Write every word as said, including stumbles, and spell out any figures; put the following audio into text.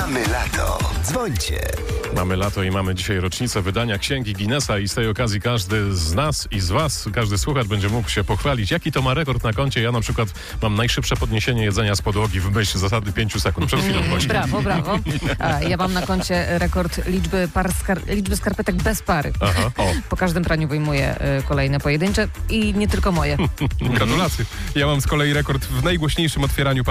Mamy lato. Dzwońcie. Mamy lato i mamy dzisiaj rocznicę wydania Księgi Guinnessa i z tej okazji każdy z nas i z was, każdy słuchacz będzie mógł się pochwalić, jaki to ma rekord na koncie. Ja na przykład mam najszybsze podniesienie jedzenia z podłogi w myśl zasady pięciu sekund. Przed chwilą właśnie. Brawo, brawo. A ja mam na koncie rekord liczby par skar- liczby skarpetek bez pary. Aha, o. Po każdym praniu wyjmuję y, kolejne pojedyncze i nie tylko moje. Gratulacje. Ja mam z kolei rekord w najgłośniejszym otwieraniu